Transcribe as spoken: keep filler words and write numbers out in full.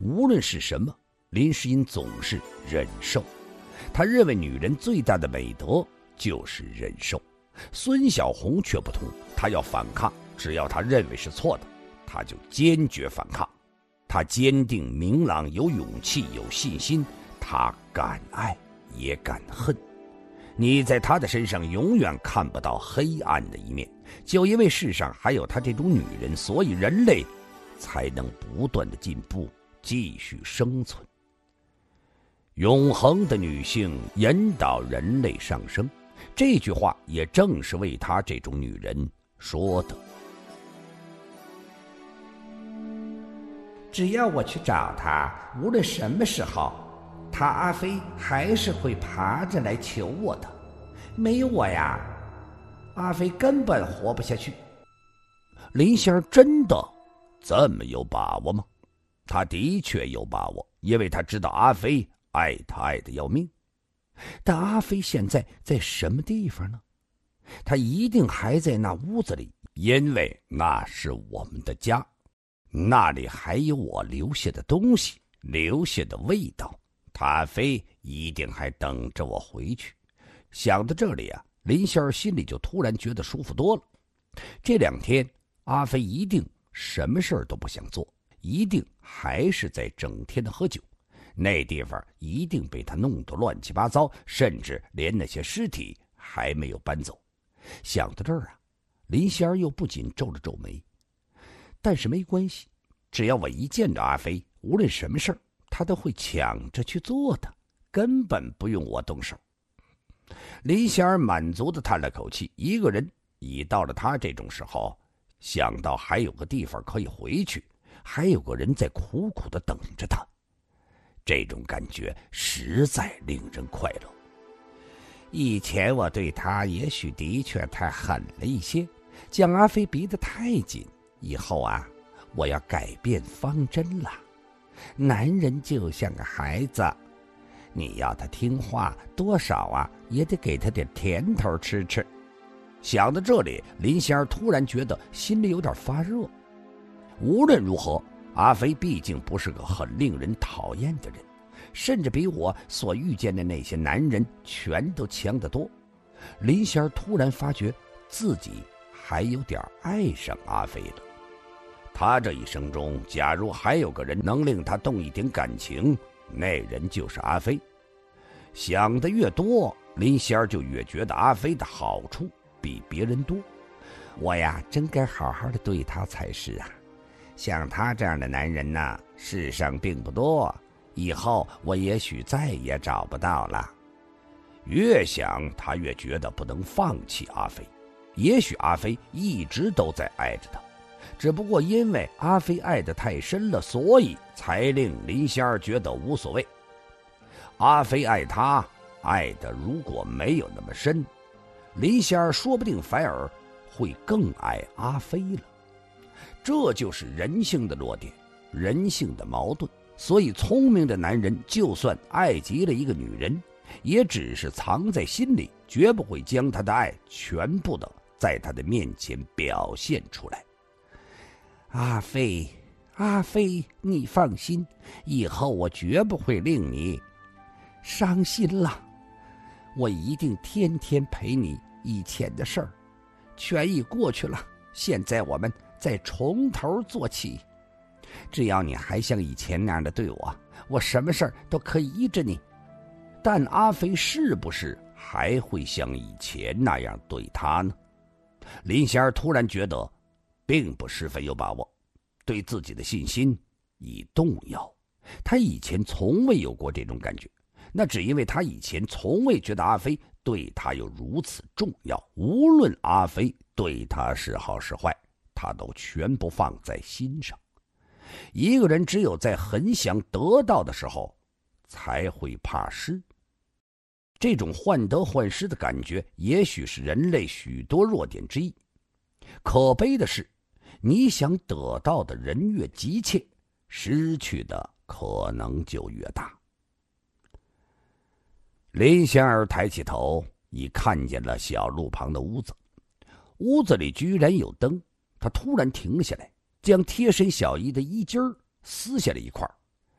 无论是什么，林诗音总是忍受。他认为女人最大的美德就是忍受。孙小红却不同，她要反抗，只要她认为是错的，她就坚决反抗。她坚定明朗，有勇气，有信心，她敢爱也敢恨。你在她的身上永远看不到黑暗的一面，就因为世上还有她这种女人，所以人类才能不断的进步，继续生存。永恒的女性引导人类上升，这句话也正是为她这种女人说的。 只要我去找她，无论什么时候，她阿飞还是会爬着来求我的。没有我呀，阿飞根本活不下去。 林仙儿真的这么有把握吗？他的确有把握，因为他知道阿飞爱他爱得要命。但阿飞现在在什么地方呢？他一定还在那屋子里，因为那是我们的家，那里还有我留下的东西，留下的味道。他阿飞一定还等着我回去。想到这里啊，林仙儿心里就突然觉得舒服多了。这两天阿飞一定什么事儿都不想做，一定还是在整天的喝酒，那地方一定被他弄得乱七八糟，甚至连那些尸体还没有搬走。想到这儿啊，林仙儿又不仅皱了皱眉。但是没关系，只要我一见着阿飞，无论什么事儿他都会抢着去做的，根本不用我动手。林仙儿满足地叹了口气，一个人已到了他这种时候，想到还有个地方可以回去，还有个人在苦苦地等着他，这种感觉实在令人快乐。以前我对他也许的确太狠了一些，将阿飞逼得太紧，以后啊，我要改变方针了。男人就像个孩子，你要他听话，多少啊也得给他点甜头吃吃。想到这里，林仙儿突然觉得心里有点发热。无论如何，阿飞毕竟不是个很令人讨厌的人，甚至比我所遇见的那些男人全都强得多。林仙儿突然发觉自己还有点爱上阿飞了。他这一生中，假如还有个人能令他动一点感情，那人就是阿飞。想得越多，林仙儿就越觉得阿飞的好处比别人多。我呀，真该好好的对他才是啊！像他这样的男人呢，世上并不多，以后我也许再也找不到了。越想，他越觉得不能放弃阿飞。也许阿飞一直都在爱着他，只不过因为阿飞爱得太深了，所以才令林仙儿觉得无所谓。阿飞爱他，爱的如果没有那么深，林仙儿说不定反而会更爱阿飞了。这就是人性的弱点，人性的矛盾。所以聪明的男人就算爱极了一个女人，也只是藏在心里，绝不会将他的爱全部的在他的面前表现出来。阿飞，阿飞，你放心，以后我绝不会令你伤心了。我一定天天陪你，以前的事儿全已过去了，现在我们再从头做起。只要你还像以前那样的对我，我什么事儿都可以依着你。但阿飞是不是还会像以前那样对他呢？林仙儿突然觉得并不十分有把握，对自己的信心已动摇。他以前从未有过这种感觉，那只因为他以前从未觉得阿飞对他有如此重要，无论阿飞对他是好是坏，他都全部放在心上。一个人只有在很想得到的时候，才会怕失。这种患得患失的感觉，也许是人类许多弱点之一。可悲的是，你想得到的人越急切，失去的可能就越大。林仙儿抬起头，已看见了小路旁的屋子。屋子里居然有灯，他突然停了下来，将贴身小衣的衣襟儿撕下了一块，